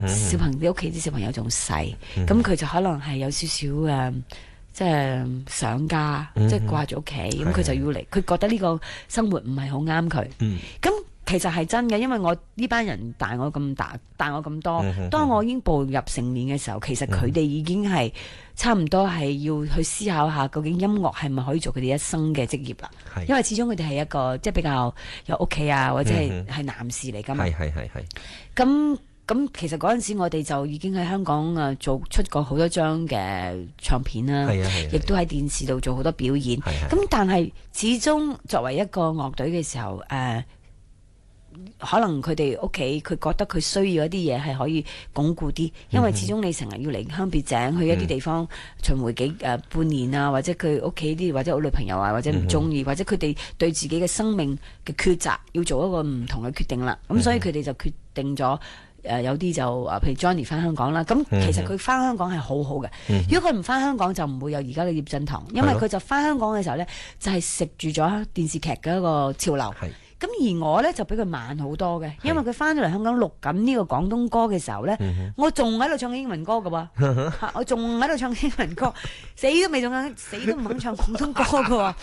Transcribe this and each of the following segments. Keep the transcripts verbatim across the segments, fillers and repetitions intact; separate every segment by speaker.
Speaker 1: 小朋友屋企啲小朋友仲細，咁佢就可能係有少少誒，即係想家，即係掛住屋企，咁佢就要嚟，佢覺得呢個生活唔係好啱佢。咁其實係真嘅，因為我呢班人大我咁大，大我咁多，當我已經步入成年嘅時候，其實佢哋已經係差唔多係要去思考下，究竟音樂係咪可以做佢哋一生嘅職業啦？因為始終佢哋係一個即係比較有屋企啊，或者係係男士嚟㗎嘛。係係係係。咁咁其實嗰陣時我哋就已經喺香港啊做出過好多張嘅唱片啦，亦都喺電視度做好多表演。咁但係始終作為一個樂隊嘅時候，誒、呃。可能佢哋屋企佢覺得佢需要一啲嘢係可以鞏固啲，因為始終你成日要離鄉別井去一啲地方巡迴幾誒、呃、半年啊，或者佢屋企啲或者我女朋友啊，或者唔中意，或者佢哋對自己嘅生命嘅抉擇要做一個唔同嘅決定啦。咁所以佢哋就決定咗誒、呃、有啲就誒譬如 Johnny 翻香港啦。咁其實佢翻香港係好好嘅，如果佢唔翻香港就唔會有而家嘅葉振棠，因為佢就翻香港嘅時候呢，就係、是、食住咗電視劇嘅一個潮流。咁而我咧就比佢慢好多嘅，因為佢翻咗嚟香港錄緊呢個廣東歌嘅時候咧，我仲喺度唱英文歌㗎喎，我仲喺度唱英文歌，死都未仲肯，死都唔肯唱廣東歌㗎喎。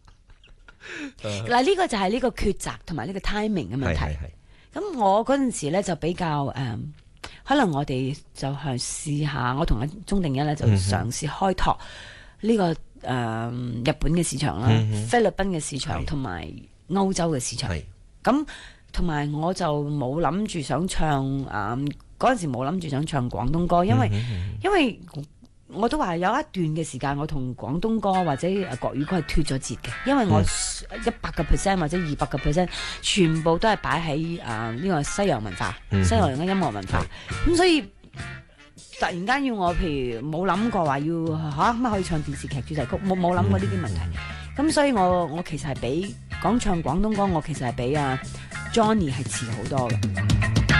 Speaker 1: 嗱呢個就係呢個抉擇同埋呢個 timing 嘅問題。咁我嗰陣時咧就比較誒、嗯，可能我哋就係試下，我同阿鐘定一咧就嘗試開拓呢、這個誒、嗯、日本嘅市場啦、菲律賓嘅市場同埋歐洲嘅市場，咁同埋我就冇諗住想唱誒嗰陣時冇諗住想唱廣東歌，因為、嗯、因為我都話有一段嘅時間我同廣東歌或者誒國語歌係脫咗節嘅，因為我一百個 percent 或者二百個 percent 全部都係擺喺誒呢個西洋文化、嗯、西洋嘅音樂文化，咁所以突然間要我譬如冇諗過話要嚇乜可以唱電視劇主題曲，冇冇諗過呢啲問題。咁、嗯、所以我我其實係比講唱廣東歌，我其實係比啊 Johnny 係遲好多嘅。